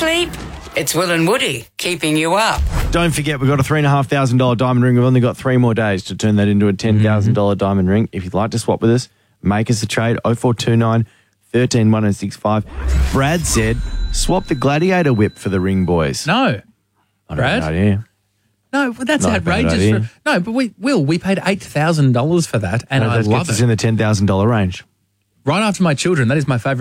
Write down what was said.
sleep? It's Will and Woody keeping you up. Don't forget, we've got a $3,500 diamond ring. We've only got 3 more days to turn that into a $10,000 diamond ring. If you'd like to swap with us, make us a trade, 0429 13 1065. Brad said, swap the Gladiator whip for the ring, boys. No. I don't Brad? have no idea. No, but that's Not a bad outrageous. idea. But we paid $8,000 for that, and I That love gets us it. in the $10,000 range. Right after my children, that is my favourite